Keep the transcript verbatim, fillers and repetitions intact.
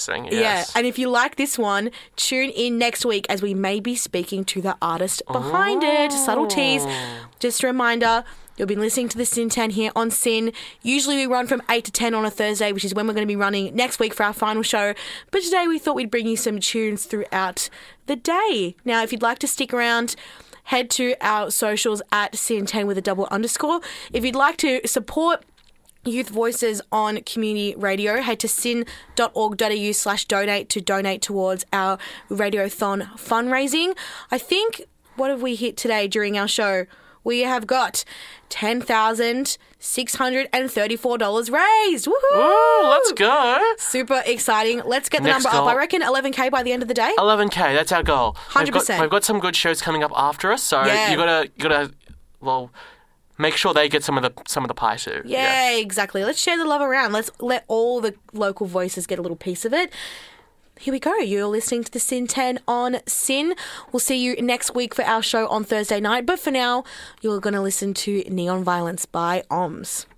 interesting. Yes. Yeah, and if you like this one, tune in next week as we may be speaking to the artist behind Oh. it. Subtleties. Just a reminder, you'll be listening to the Sin Tan here on Sin. Usually we run from eight to ten on a Thursday, which is when we're going to be running next week for our final show. But today we thought we'd bring you some tunes throughout the day. Now, if you'd like to stick around, head to our socials at Sin Tan with a double underscore. If you'd like to support Youth Voices on community radio, head to sin.org.au slash donate to donate towards our Radiothon fundraising. I think, what have we hit today during our show? We have got ten thousand six hundred thirty-four dollars raised. Woohoo! Ooh, let's go. Super exciting. Let's get the Next number goal. up. I reckon eleven K by the end of the day. eleven K, that's our goal. one hundred percent. We've got, we've got some good shows coming up after us, so Yeah. you gotta, you gotta, well, make sure they get some of the some of the pie too. Yeah, exactly. Let's share the love around. Let's let all the local voices get a little piece of it. Here we go. You're listening to the Sin Tan on Sin. We'll see you next week for our show on Thursday night. But for now, you're going to listen to Neon Violence by O M S.